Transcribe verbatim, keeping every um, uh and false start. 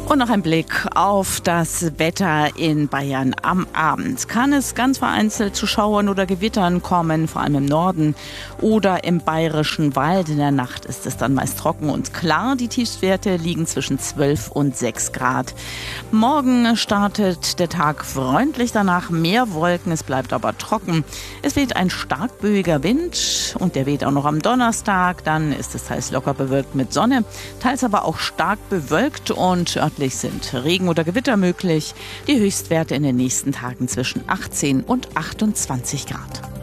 Und noch ein Blick auf das Wetter in Bayern. Am Abend kann es ganz vereinzelt zu Schauern oder Gewittern kommen, vor allem im Norden oder im Bayerischen Wald. In der Nacht ist es dann meist trocken und klar. Die Tiefstwerte liegen zwischen zwölf und sechs Grad. Morgen startet der Tag freundlich, danach mehr Wolken, es bleibt aber trocken. Es weht ein stark böiger Wind und der weht auch noch am Donnerstag. Dann ist es teils locker bewölkt mit Sonne, teils aber auch stark bewölkt und örtlich sind Regen oder Gewitter möglich. Die Höchstwerte in den nächsten Tagen zwischen achtzehn und achtundzwanzig Grad.